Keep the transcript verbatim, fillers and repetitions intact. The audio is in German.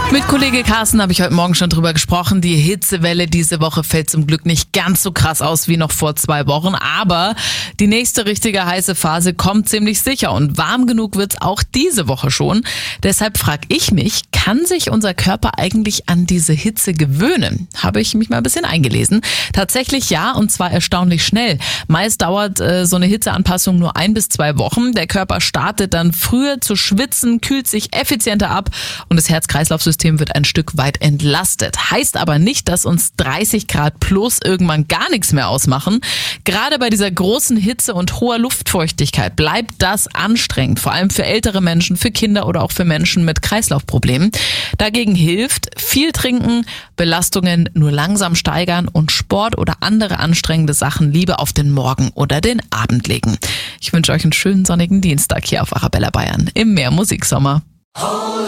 Mit Kollege Carsten habe ich heute Morgen schon drüber gesprochen. Die Hitzewelle diese Woche fällt zum Glück nicht ganz so krass aus wie noch vor zwei Wochen. Aber die nächste richtige heiße Phase kommt ziemlich sicher. Und warm genug wird's auch diese Woche schon. Deshalb frage ich mich, kann sich unser Körper eigentlich an diese Hitze gewöhnen? Habe ich mich mal ein bisschen eingelesen. Tatsächlich ja, und zwar erstaunlich schnell. Meist dauert äh, so eine Hitzeanpassung nur ein bis zwei Wochen. Der Körper startet dann früher zu schwitzen, kühlt sich effizienter ab und das Herz-Kreislauf-System wird ein Stück weit entlastet. Heißt aber nicht, dass uns dreißig Grad plus irgendwann gar nichts mehr ausmachen. Gerade bei dieser großen Hitze und hoher Luftfeuchtigkeit bleibt das anstrengend, vor allem für ältere Menschen, für Kinder oder auch für Menschen mit Kreislaufproblemen. Dagegen hilft viel trinken, Belastungen nur langsam steigern und Sport oder andere anstrengende Sachen lieber auf den Morgen oder den Abend legen. Ich wünsche euch einen schönen sonnigen Dienstag hier auf Arabella Bayern im Meer Musiksommer.